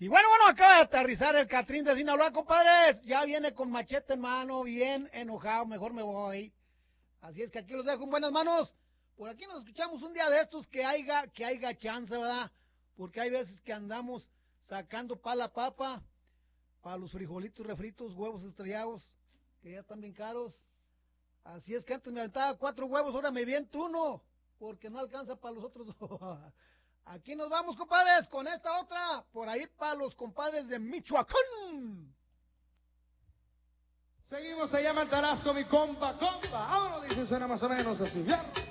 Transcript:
Y bueno, acaba de aterrizar el Catrín de Sinaloa, compadres. Ya viene con machete en mano, bien enojado, mejor me voy. Así es que aquí los dejo en buenas manos. Por aquí nos escuchamos un día de estos que haya chance, ¿verdad? Porque hay veces que andamos sacando pa' la papa, para los frijolitos refritos, huevos estrellados, que ya están bien caros. Así es que antes me aventaba 4 huevos, ahora me viento uno, porque no alcanza para los otros 2. Aquí nos vamos, compadres, con esta otra, por ahí para los compadres de Michoacán. Seguimos, se llama el Tarasco, mi compa. Ahora dice, suena más o menos así.